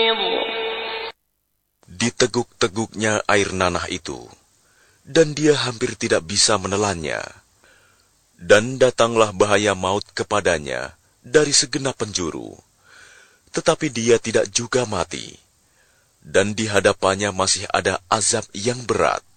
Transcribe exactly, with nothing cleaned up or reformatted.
Diteguk-teguknya air nanah itu, dan dia hampir tidak bisa menelannya. Dan datanglah bahaya maut kepadanya dari segenap penjuru. Tetapi dia tidak juga mati, dan di hadapannya masih ada azab yang berat.